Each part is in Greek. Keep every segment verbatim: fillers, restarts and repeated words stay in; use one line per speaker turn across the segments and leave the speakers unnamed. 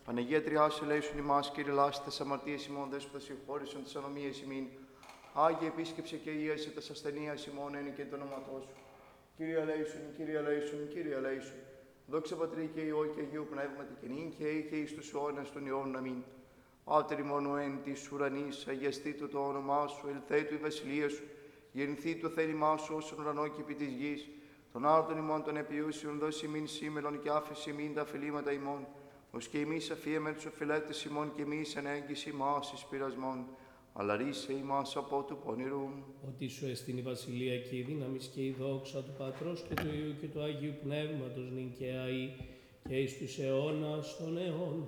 Παναγία Τριάς, ελέησον ημάς, Κύριε λάστη τας αμαρτίες ημών, δέσποτα συγχώρησον τας ανομίες ημίν. Άγιε επίσκεψε και ίεσε τας ασθενείας ημών, εν και το όνοματό σου. Κύριε ελέησον, Κύριε ελέησον, Κύριε ελέησον. Δόξα Πατρί και Υιό και Αγίου Πνεύματι και νυν και αεί και εις τους αιώνας των αιώνων. Αμήν. Πάτερ ημών ο εν της ουρανής, αγιαστήτω το όνομά σου, ελθέτω η βασιλεία σου, γεννηθεί το θέλημά σου όσον ουρανό και επί της γης. Τον άρτον ημών των επιούσιων δώσει ημίν σήμερον και άφησε ημίν τα αφιλήματα ημών, ως και εμείς αφίεμεν τους οφειλέτες ημών και εμείς εν έγκυση ημάς εις πειρασμών, αλλά ρίσε ημάς από του πονηρού.
Ότι σου εστίν η βασιλεία και η δύναμη και η δόξα του Πατρός και του Υιού και του Αγίου Πνεύματος νυν και αεί και εις τους αιώνας των αιώνων.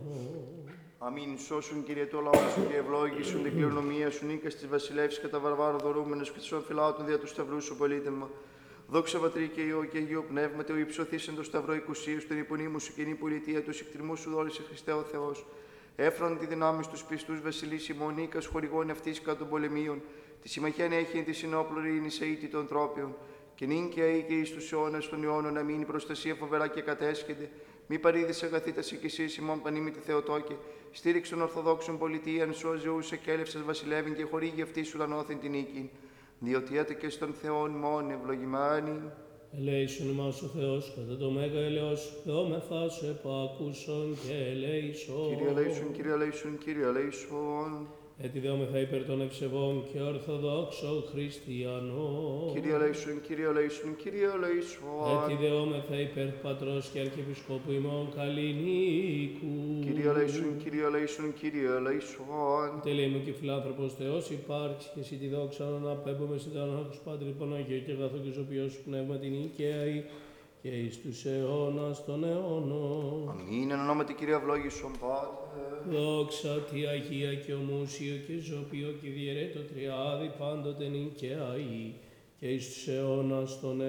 Αμήν. Σώσουν, Κύριε, το λαό σου και ευλόγησον την κληρονομία σου, νίκας της βασιλεύς κατά βαρβάρου δωρούμενος και της οφειλάτων δια του σταυρού σου πολίτευμα. Δόξα Πατρί και Υιό και Αγίο Πνεύματι, ο υψωθήσεν το σταυρό οικουσίου, στον υπονείμου σου κοινή πολιτεία, του εκτριμού σου δόρισε Χριστέ ο Θεός. Έφρον τη δυνάμει στους πιστούς βασιλείς ημών, νίκας χορηγών αυτής κατά των πολεμίων, τη συμμαχίαν έχει εν τη συνόπλωρη ειρήνη σε ήττη των τρόπιων. Και νυν και αεί και εις τους αιώνας των αιώνων, να μείνει προστασία φοβερά και κατέσχεται. Μη παρήδησε αγαθήτα και εσείς ημών πανήμητη Θεοτόκε, στήριξε των Ορθοδόξων πολιτείαν, σώζε ούσε και έλευσας βασιλεύειν και χορήγει αυτή σου ουρανόθεν την νίκη. Διότι έτε και στον Θεόν μόν ευλογημένοι.
Ελέησον ημάς ο Θεός κατά το μέγα ελεός, Θεόμεθα σου επάκουσον και ελέησον.
Κύριε ελέησον, Κύριε ελέησον, Κύριε ελέησον.
Έτσι δεόμεθα υπέρ των ευσεβών και ορθοδόξων χριστιανών.
Κύριε ελέησον, Κύριε ελέησον, Κύριε ελέησον.
Έτσι δεόμεθα υπέρ του Πατρός και Αρχιεπισκόπου ημών Καλλινίκου.
Κύριε ελέησον, Κύριε ελέησον, Κύριε ελέησον.
Τελείημαι και φιλάνθρωπος Θεός υπάρξει και εσύ τη δόξα να απέμπουμε σε τον Άρχος Πατρί Παναγία και αγαθό και ζωπιός σου πνεύμα την οικαίη και εις τους αιώνας των αιώνων.
Αμήν. Εν ονόματι Κύριε ευλόγησον Πάτερ.
Δόξα τη Αγία και ομούσιο και ζωπιό και διαιρέτω τριάδι πάντοτε νυν και αεί και εις τους αιώνας των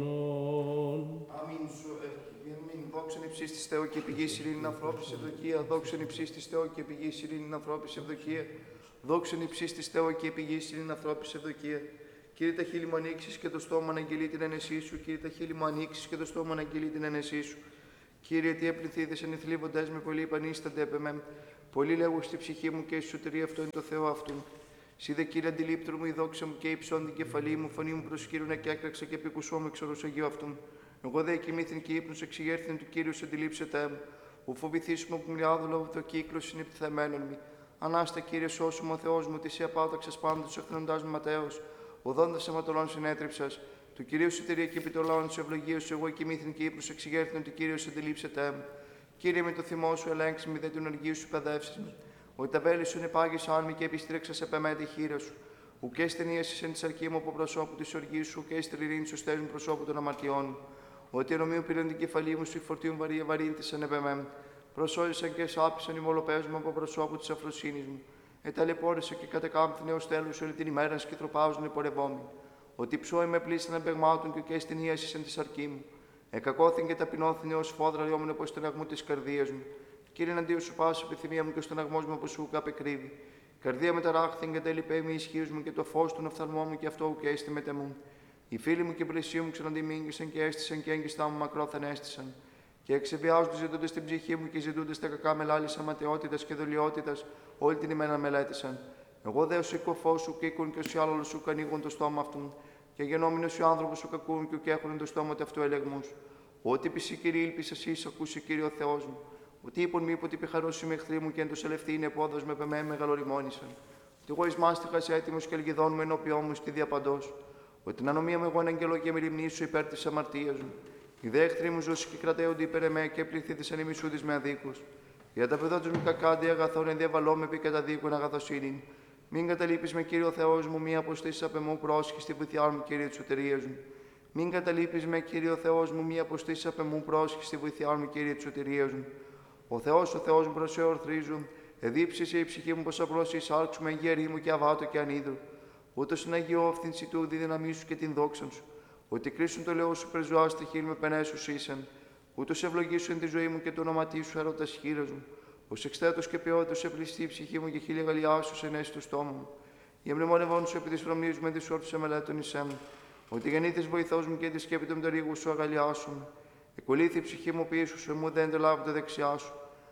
αιώνων.
Αμήν. Σου Αμήν. Δόξαν υψής της Θεό και πηγής ειρήνην ανθρώπης ευδοκία. Δόξαν υψής της Θεό και πηγής ειρήνην ανθρώπης ευδοκία. Δόξαν υψής της Θεό και πηγής ειρήνην ανθρώπης ευδοκία. Κύριε, τα χείλη μου ανοίξεις και το στόμα να αγγελεί την ένεσή σου. Κύριε, τα χείλη μου ανοίξεις και το στόμα να αγγελεί την ένεσή σου. Κύριε, τι έπληθείδες εν ηθλίβοντες με πολύ πανίστανται επεμέμ. Πολύ λέγω στη ψυχή μου και η σωτηρία αυτό είναι το Θεό αυτού. Σύ δε, Κύριε, αντιλήπτρο μου η δόξα μου και υψών την κεφαλή μου. Φωνή μου προσκύρουνε και έκραξα και επικουσώ μου εξ ορούς Αγίου αυτού. Εγώ δε κοιμήθην και ύπνος εξηγέρθην του Κύριου σε αντιλήψετε μου. Ου φοβηθήσουμε που μοιράδουλο το κύκλο είναι επιθεμένον μη. Ανάστα, Κύριε, σώσου μου ο Θεός μου, ότι σε απάταξες πάντα του εχθροντάς μου Ματέος. Οδόντας αιματολών συνέτριψας. Του Κυρίου σωτηρία και επιτολών τη ευλογία σου, εγώ κοιμήθην και ύπνος εξηγέρθην του Κύριου σε αντιλήψετε μου. Κύριε, με το θυμό σου ελέγξει με δε την οργή σου παιδεύσει μου. Ότι τα βέλη σου νεπάγησαν μη και επιστρέξα σε πεμέτη χείρα σου. Ουκέ στενίαση εν τη αρκή μου από προσώπου τη οργή σου, και στριλίνη σου στέλνουν προσώπου των αμαρτιών μου. Ότι ενωμίου πήραν την κεφαλή μου, σου φορτίουν βαρύ βαρύντησαν επεμέμ. Προσώζησαν και σάπησαν οι μολοπαίζουν από προσώπου τη αφροσύνη μου. Εταλαιπώρησε και κατεκάμπθη νέο τέλου όλη την ημέρα και τροπάζουν οι πορευόμενοι. Ότι ψώοι με πλήσαν εμπεγμάτων και ουκέ στενίαση εν τη αρκή μου. Εκακώθην και ταπεινώθην έω φόδρα λιώμουν από στεναγμού τη καρδία μου. Κύριε, εναντίον σου πάση επιθυμία μου και ο στεναγμό μου από σου καπεκρύβει. Καρδία μεταράχθην και τέλειπε με ισχύω μου και το φω του οφθαλμού μου και αυτό ουκ έστι μετεμούν. Οι φίλοι μου και πλησίου μου ξαναντιμήγησαν και έστησαν και έγκυστά μου μακρόθεν έστησαν. Και εξεβιάζονται ζητούνται στην ψυχή μου και ζητούνται στα κακά μελάλισσα ματαιότητα και δολιότητα, όλη την ημέρα μελέτησαν. Εγώ δε ω οικοφό σου και οίκουν και όσοι άλλο σου ανοίγουν το στόμα αυτού. Και γενόμενο ο άνθρωπο σου κακούν και ουκ έχουν το στόμα του αυτού ελεγμού. Ότι πισή Κύριε ήλπισε εσύ, ακούσει Κύριο Θεό μου. Ότι είπον μη ότι πιχαρώσει με εχθροί μου και εν το σελευτή είναι πόδο με πεμέ μεγαλοριμόνησαν. Ότι εγώ ει έτοιμο και ελγιδών μου ενώπιό μου στη διαπαντό. Ότι την ανομία μου εγώ αγγελό και με ρημνήσω υπέρ τη αμαρτία μου. Οι δε εχθροί μου ζώσει και κρατέονται υπέρ εμέ και πληθύτησαν οι μισούδει με αδίκου. Για τα παιδότου μου κακάντι αγαθών ενδιαβαλώ με επί κατά δίκων αγαθοσύνη. Μην καταλείπει με Κύριο Θεό μου, μία αποστήση απ' εμού πρόσχη στη βοηθειά μου, Κύριε τη σωτηρία μου. Μην καταλείπει με Κύριο Θεό μου, μία αποστήση απ' εμού πρόσχη στη βοηθειά μου, Κύριε τη σωτηρία μου. Ο Θεό, ο Θεό μου προσέ ορθρίζουν, εδίψησε η ψυχή μου πω απλώ εισάρξουμε γέρι μου και αβάτο και ανίδρου. Ούτω στην αγιόφθηνση του τη δύναμή σου και την δόξα σου. Ότι κρίσουν το λαιό σου πρεζουά στη χείλη με πενέσου ήσαν. Ούτω ευλογήσουν τη ζωή μου και το όνοματί σου έρωτα χείρα μου. Ω εξτέτο και ποιότητα σε πληστή η ψυχή μου και χίλια γαλιά σου σε νέση του στόμα μου. Για μνημονευόν σου επί τη φρομή με δυσόρφησε μελέτων ει μου. Ότι γεννήθη βοηθό μου και τη σκέπη με το ρίγου σου αγαλιάσου. Εκολύθη η ψυχή μου πίσω σου, μου δεν το λάβω τα δεξιά σου.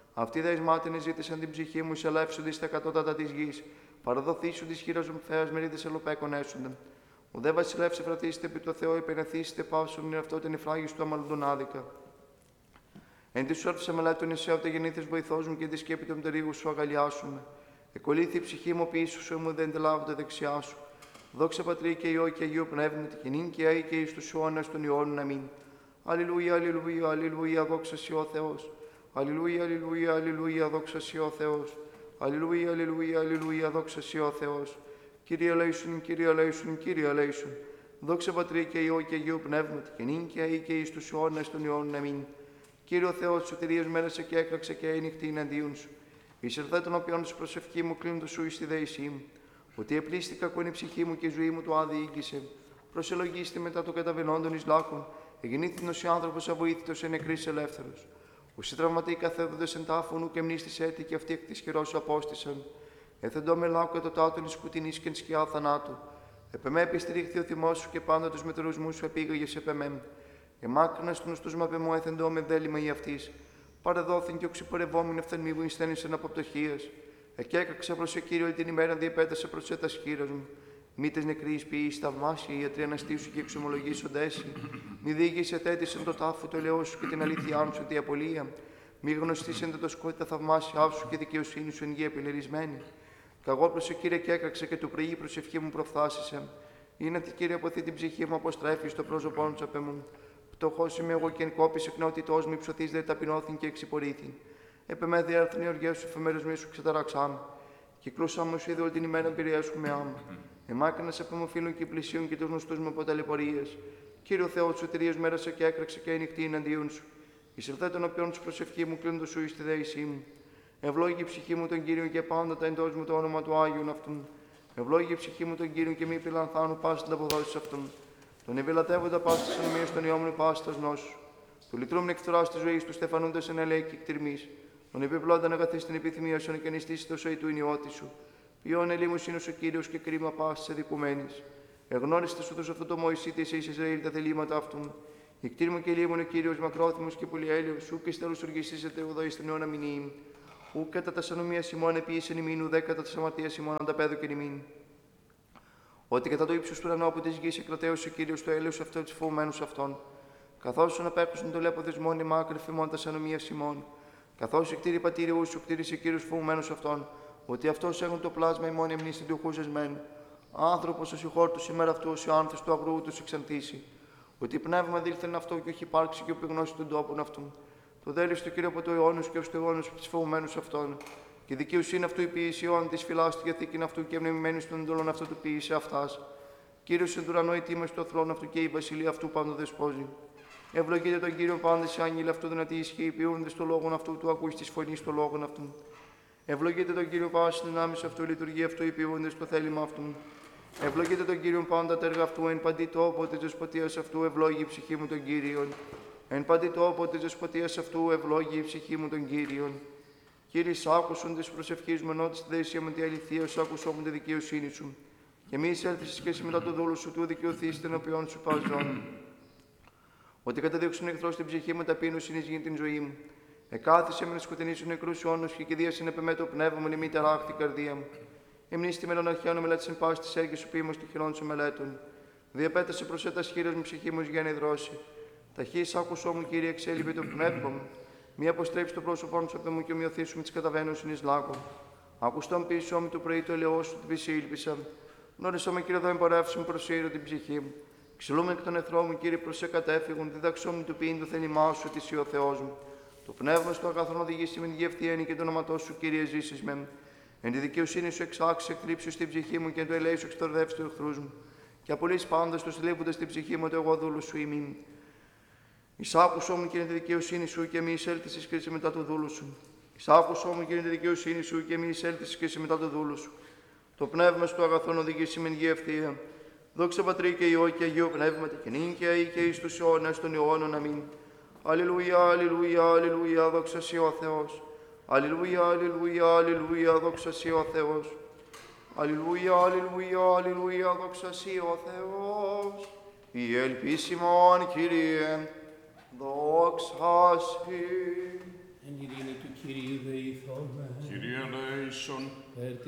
Αυτοί δε εις μάτινες ζήτησαν την ψυχή μου, εισελεύσονται στα κατώτατα της γης. Παραδοθήσουν της χείρας μου θέας, μερίδες ελοπέκων έσονται. Ο δε βασιλεύς εφρατήσετε επί το Θεό, υπενεθήσετε παύσον είναι αυτό την εφράγηση του αμαλντών άδικα. Εν τη σου έρθουσα μελέτων εσέ, ότε γεννήθες βοηθός μου και τη σκέπη των τερίγου σου αγαλιάσουμε. Εκολύθη η ψυχή μου πίσω σου, μου δεν τελάβω δεξιά σου. Δόξα Πατρί και Υιό και Αγίου Πνεύματι, και νυν και αεί και εις τους αιώνας των αιώνων. Αμήν. Αλληλούια, αλληλούια, αλληλούια, δόξα σοι ο Θεός. Αλληλούια, αλληλούια, αλληλούια, δόξα σοι ο Θεός. Αλληλούια, αλληλούια, αλληλούια, δόξα σοι ο Θεός. Κύριε ελέησον, Κύριε ελέησον, Κύριε ελέησον. Δόξα Πατρί και Υιό και Αγίου Πνεύματι, και νυν και αεί και εις τους αιώνας των αιώνων. Αμήν. Κύριε ο Θεός, σωτηρίας μέρασε και έκραξε και η νυχτή εναντίον σου. Εισερθέ των οποίων σου προσευχή μου κλείνω σου εις τη δέησή μου. Ότι επλήστηκα κον η ψυχή μου και η ζωή μου το άδει ήγγισε. Προσελογίστε μετά το καταβενόντων εις λάκων, εγεννήθηνος η άνθρωπος αβοήθητος εν νεκρής ελεύθερος. Ουσί τραυματί καθέδοντες εν τάφωνου και μνήστης έτη και αυτοί εκ της χειρός σου απόστησαν. Έθεντο με λάκου ετωτάτων εις σκουτινής και εν σκιά θανάτου. Επεμέ επιστηρίχθη ο θυμός σου και πάντα τους μετρουσμούς σου επήγαγες επεμέμ. Εμάκρυνας του νοστούς μαπεμού έθεντο με δέλημα ή αυτής. Παρεδόθην και οξυπορευόμην ευθεν μου εισθένησεν από πτωχίας. Εκέκαξα προς ο Κύριο την ημέρα διεπέτασε προς έτας χείρας μου. Μήτες νεκρής ποιείς θαυμάσια, οι ιατροί αναστήσου και εξομολογήσονται έσυ. Μη δίγησε τέτησεν το τάφο το ελαιό σου και την αλήθειά σου τη απολία. Μη γνωστήσεν το σκότη τα θαυμάσια σου και δικαιοσύνη σου εν γη επιλερισμένη. Καγώ προς ο Κύριε και έκραξα και του πρωί η προσευχή μου προφθάσισε. Είναι τη Κύριε αποθεί την ψυχή μου αποστρέφει στο πρόσωπό σου απεμούν. Πτωχός είμαι εγώ και εν κόπη εκνότητός μου υψωθείς δε ταπεινώθην και εξυπορήθην. Επεμέ διέρθουν οι οργές σου εφημερισμοί σου ξεταραξάμ. Κυκλούσα μου σου είδε όλη την ημέρα πηριέσχουμε άμα. Εμάκρινα σε φίλων και πλησίων και του γνωστού μου από ταλαιπωρίες. Κύριο Θεό, σου τηρίε μέρασε και έκραξε και η νυχτή εναντίον σου. Εισερθέ των οποίων σου προσευχή μου κλείνω σου εις τη δέησή μου. Ευλόγη η ψυχή μου τον Κύριο και πάντα τα εντός μου το όνομα του Άγιον αυτόν. Ευλόγη η ψυχή μου τον Κύριο και μη πυλανθάνου πάση την αποδόση αυτόν. Τον ευηλατεύοντα πάση τη ανομία των ιόμων πάση τα νόσου. Του λυτρούμεν εκθρά τη ζωή του στεφανούντα εν ελέη και εκτιρμή. Τον επιπλώντα να καθίσει την επιθυμία σου και νηστήσει το σοϊ του ενιώτη σου. Ποιόν ελίμους είναι ο Κύριος και κρίμα πάσης αδικουμένης. Εγνώριστε σου τόσο αυτό το Μωυσή τη εις Ισραήλ τα θελήματα αυτούν. Ικτήρμο και λίμον ο Κύριος μακρόθυμος και πολυέλεος, ου και στέλους οργισίζεται ουδό εις την αιώνα μηνύμ. Ου κατά τα σανομία Σιμών επίησεν ημίν, ουδέ κατά τα αμαρτία Σιμών ανταπέδωκεν ημίν. Ότι κατά το ύψος του ουρανού από τη γη εκρατέωσε ο Κύριος το έλεος αυτό του φοβουμένου αυτών. Καθώς σου απέκουσαν το λέπο δεσμόν, η μάκρυ φημών τα σανομία Σιμών. Καθώς εκτήρη πατήριου σου, κτήρισε Κύριος φοβουμένου αυτών. Ότι αυτός έχουν το πλάσμα η μόνη μνήση του χούζεσμένου. Άνθρωπος ο συγχώρτος σήμερα αυτού, ο άνθος του αγρού του εξανθήσει. Ότι πνεύμα δήλθεν αυτό και όχι υπάρξει και οπιγνώσει των τόπων αυτού. Το δέλος του Κύριου από το αιώνου και ω του αιώνου τη φοβουμένου αυτών. Και δικαιοσύνη αυτού η ποιήση αιών τη φυλά του διαθήκην αυτού και ευνεμημένη των εντολών αυτού του ποιήσε αυτά. Κύριο εν του ουρανού ετοίμε στο θρόνο αυτού και η βασιλεία αυτού πάντο δεσπόζει. Ευλογείτε τον Κύριο πάντε σε άγγελοι αυτού δυνατή ισχύει, ποιούνται στο λόγο αυτού του ακού τη φωνή στο λόγο αυτού. Ευλογείτε τον Κύριο πάση δυνάμει αυτού, η λειτουργία αυτού, οι ποιούνται στο θέλημα αυτού. Ευλογείτε τον Κύριο πάντα τα έργα αυτού, εν παντή τόπο τη δεσποτεία αυτού, ευλόγη η ψυχή μου τον Κύριον. Εν παντή τόπο τη δεσποτεία αυτού, ευλόγη η ψυχή μου τον Κύριον. Κύριε, άκουσον τη προσευχή μου, ενώ τη θέση μου τη αληθεία, άκουσον μου τη δικαιοσύνη σου. Και μη εισέλθει και μετά το δούλο σου του δικαιωθεί την οποίον σου παζών. Ότι καταδείξουν εχθρό στην ψυχή μου ταπείνωση είναι γίνει την ζωή μου. Εκάθισε με να σκοτεινήσουν νεκρούς αιώνους και κηδεία συνεπεμέ το πνεύμα μου, νημή ταράχτη καρδία μου. Εμνήστη με τον αρχαίον μελέτη εν πάση τη έργη σου ποίημα του χειρών σου μελέτων. Διαπέτασε προς έτα χείρας μου ψυχή μου για να υδρώσει. Ταχύς άκουσό μου, Κύριε, εξέλιπε το πνεύμα μου. Μη αποστρέψει το πρόσωπό σου από μου και ομοιωθήσου με τις καταβαίνουσιν εις λάκων. Ακουστόν πίσω μου του πρωί το ελαιό σου, την πίση ήλπισα. Γνώρισό με, Κύριε, εδώ εμπορεύσου μου προσήρω την ψυχή μου. Ξυλούμε εκ των εχθρών μου, Κύριε, προς εκατέφυγον, διδαξό μου του ποιήν το θέλημά σου, τη ο Θεός μου. Το πνεύμα στο αγαθόν οδηγήσει με την γευτιένη και το όνοματό σου, Κύριε, ζήσεις με. Εν τη δικαιοσύνη σου εξάξει, εκτρίψου στην ψυχή μου και εν το ελέη σου εξτορδεύσει του εχθρού μου. Και απολύσει πάντα του λείποντα στην ψυχή μου, το εγώ δούλου σου ημίν. Εισάκουσό μου και εν τη δικαιοσύνη σου και μη εισέλθει κρίση μετά το δούλου σου. Εισάκουσό μου και εν τη δικαιοσύνη σου και μη εισέλθει κρίση μετά το δούλου σου. Το πνεύμα στο αγαθόν οδηγήσει με την γευτία. Δόξα Πατρί και Υιό και Αγίου Πνεύματι και νυν και αεί και εις τους αιώνας των αιώνων. Αμήν. Αλληλούια, αλληλούια, αλληλούια, δόξα σοι ο Θεός. Αλληλούια, αλληλούια, αλληλούια, δόξα σοι ο Θεός. Αλληλούια, αλληλούια, αλληλούια, δόξα σοι ο Θεός. Η ελπίσιμον, Κύριε, δόξα σοι.
Εν ειρήνη του Κυρίου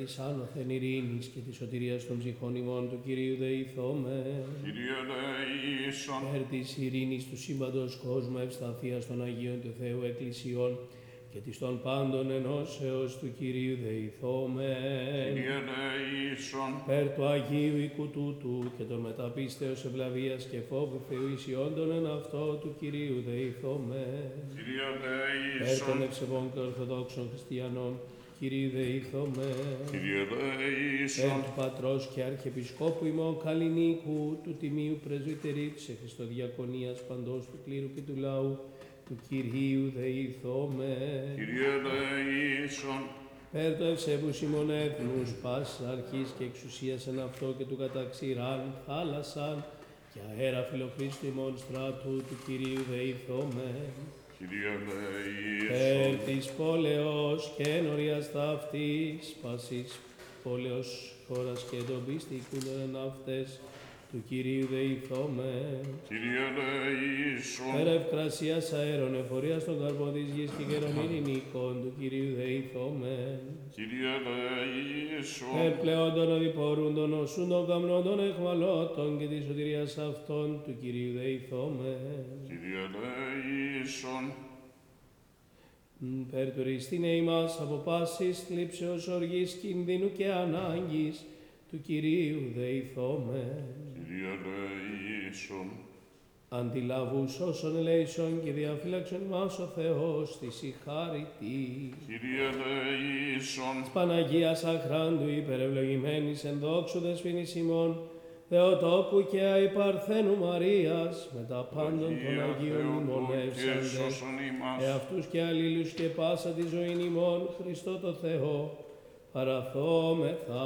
της άνωθεν ειρήνης και της σωτηρίας των ψυχών ημών του Κυρίου δεηθώμε.
Kyrie eleison,
Περ της ειρήνης του σύμπαντος κόσμου ευσταθίας των Αγίων του Θεού Εκκλησιών και της των πάντων ενώσεως του Κυρίου δεηθώμε.
Kyrie eleison,
Περ του Αγίου οίκου τούτου και των μεταπίστεως ευλαβίας και φόβου Θεού ισιόντων εν αυτό του Κυρίου δεηθώμε.
Kyrie
Περ των
eleison,
ευσεβών και ορθοδόξων χριστιανών, Κυρίου δεηθώμε.
Kyrie
Περ
eleison,
του Πατρός και Αρχιεπισκόπου ημών Καλλινίκου, του Τιμίου Πρεσβυτερίου της Χριστοδιακονίας παντός του κλήρου και του λαού, του Κυρίου δεηθώμε.
Kyrie eleison,
Περ το ευσέβους ημών έθνους, πάσης αρχής και εξουσίας εν αυτό και του καταξηράν, θάλασσαν και αέρα φιλοχρίστου ημών στράτου, του Κυρίου δεηθώμε.
Kyrie
Περ
eleison,
της πόλεως και ενορίας ταύτης, πάσης πόλεως χώρας και εντοπίστικουν εν αυτές, του Κυρίου δεηθώμε.
Kyrie eleison,
Περ ευκρασίας αέρων εφορίας των καρπών της γης και γερών ειρηνικών, του Κυρίου δεηθώμε.
Kyrie eleison,
Περ πλεόν των οδηπορούν των οσούν των καμνών των εχμαλώτων και της σωτηρίας αυτών, του Κυρίου δεηθώμε.
Kyrie eleison,
Περ του ρηστήνε ημάς από πάσης θλίψεως, οργής, κινδύνου και ανάγκης, του Κυρίου δεηθώμε.
Kyrie eleison,
Αντιλαβούς όσων ελέησον και διαφύλαξον ημάς ο Θεός της η χάρητη.
Kyrie eleison,
Παναγίας αχράντου υπερευλογημένης εν δόξου δεσποινής ημών, Θεοτόκου και αϊπαρθένου Μαρίας, με τα πάντων των
Αγία
Αγίων
Θεοτόκου και
μνημονεύσαντες,
σώσον ημάς.
εαυτούς και αλλήλους και πάσα τη ζωήν ημών, Χριστό το Θεό, παραθόμεθα.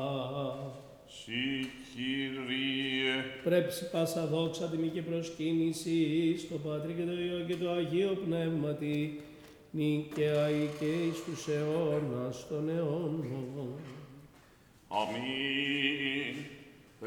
Συ Κύριε,
Πρέψει πάσα δόξα τιμή και προσκύνηση στο Πατρί και το Υιό και το Αγίο Πνεύματι, νίκαια ή και εις τους αιώνας των αιώνων.
αμήν.